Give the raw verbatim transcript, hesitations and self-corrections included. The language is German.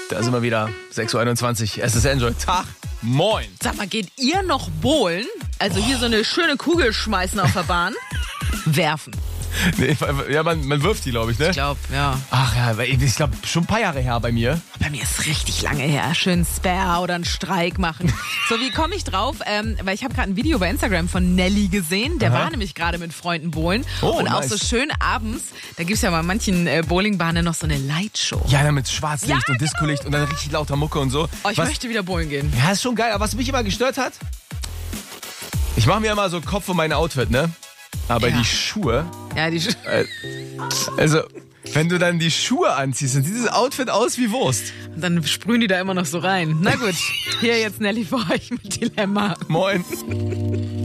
Da sind wir wieder. sechs Uhr einundzwanzig. Es ist Enjoy. Tag. Moin. Sag mal, geht ihr noch bowlen? Also hier so eine schöne Kugel schmeißen auf der Bahn? Werfen. Nee, ja, man, man wirft die, glaube ich, ne? Ich glaube, ja. Ach ja, ich glaube, schon ein paar Jahre her bei mir. Bei mir ist richtig lange her. Schön Spare oder einen Streik machen. So, wie komme ich drauf? Ähm, weil ich habe gerade ein Video bei Instagram von Nelly gesehen. Der Aha. war nämlich gerade mit Freunden bowlen. Oh, und auch nice. so schön abends, da gibt es ja bei manchen äh, Bowlingbahnen noch so eine Lightshow. Ja, dann mit Schwarzlicht Ja, und Discolicht und dann richtig lauter Mucke und so. Oh, ich was, möchte wieder bowlen gehen. ja, ist schon geil. Aber was mich immer gestört hat, ich mache mir immer so Kopf um mein Outfit, ne? Aber Ja. die Schuhe, Ja, die äh, also wenn du dann die Schuhe anziehst, dann sieht dieses Outfit aus wie Wurst. dann sprühen die da immer noch so rein. Na gut, hier jetzt Nelly für euch mit Dilemma. Moin.